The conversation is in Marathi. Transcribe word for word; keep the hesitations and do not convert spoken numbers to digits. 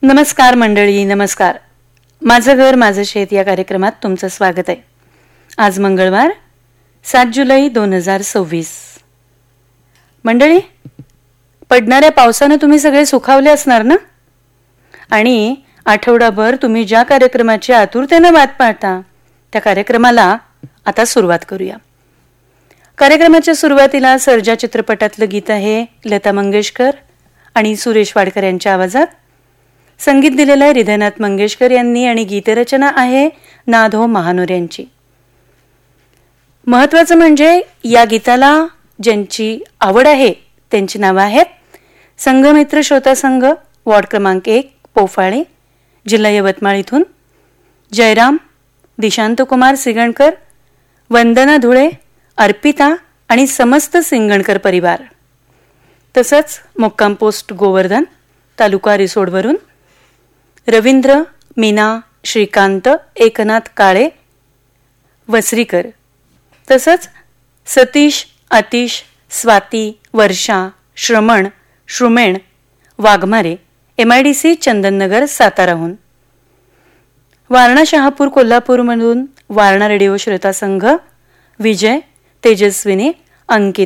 नमस्कार मंडळी, नमस्कार. माझं घर माझं शेत या कार्यक्रमात तुमचं स्वागत आहे. आज मंगळवार सात जुलै दोन हजार सव्वीस. मंडळी, पडणाऱ्या पावसानं तुम्ही सगळे सुखावले असणार ना. आणि आठवडाभर तुम्ही ज्या कार्यक्रमाची आतुरतेनं वाट पाहता त्या कार्यक्रमाला आता सुरुवात करूया. कार्यक्रमाच्या सुरुवातीला सर्जा चित्रपटातलं गीत आहे लता मंगेशकर आणि सुरेश वाडकर यांच्या आवाजात. संगीत दिलेलं आहे हृदयनाथ मंगेशकर यांनी आणि गीतरचना आहे नादो महानोर यांची. महत्वाचं म्हणजे या गीताला ज्यांची आवड आहे त्यांची नावं आहेत संघमित्र श्रोता संघ, वॉर्ड क्रमांक एक, पोफाळे, जिल्हा यवतमाळ इथून जयराम, दिशांत कुमार सिंगणकर, वंदना धुळे, अर्पिता आणि समस्त सिंगणकर परिवार. तसंच मुक्काम पोस्ट गोवर्धन, तालुका रिसोडवरून रवींद्र, मीना, श्रीकांत, एकनाथ काळे, वसरीकर. तसंच सतीश, आतिश, स्वाती, वर्षा, श्रमण, श्रुमेण, Waghmare, M I D C Chandannagar साताराहून. Warna Shahapur कोल्हापूरमधून वारणा रेडिओ श्रोता संघ विजय, तेजस्विनी, अंकित,